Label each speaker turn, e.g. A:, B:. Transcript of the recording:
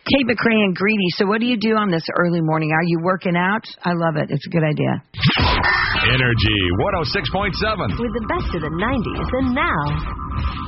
A: Kate McCrae and Greedy. So what do you do on this early morning? Are you working out? I love it. It's a good idea.
B: Energy 106.7.
C: With the best of the 90s and now.